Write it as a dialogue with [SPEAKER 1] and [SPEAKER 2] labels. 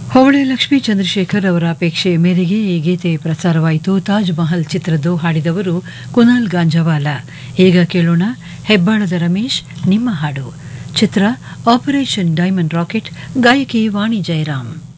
[SPEAKER 1] ಹೊವಳೆ ಲಕ್ಷ್ಮೀ ಚಂದ್ರಶೇಖರ್ ಅವರ ಅಪೇಕ್ಷೆ ಮೇರೆಗೆ ಈ ಗೀತೆ ಪ್ರಸಾರವಾಯಿತು. ತಾಜ್ ಮಹಲ್ ಚಿತ್ರದ್ದು, ಹಾಡಿದವರು ಕುನಾಲ್ ಗಾಂಜವಾಲ. ಈಗ ಕೇಳೋಣ ಹೆಬ್ಬಾಳದ ರಮೇಶ್ ನಿಮ್ಮ ಹಾಡು. ಚಿತ್ರ ಆಪರೇಷನ್ ಡೈಮಂಡ್ ರಾಕೆಟ್, ಗಾಯಕಿ ವಾಣಿ ಜಯರಾಮ್.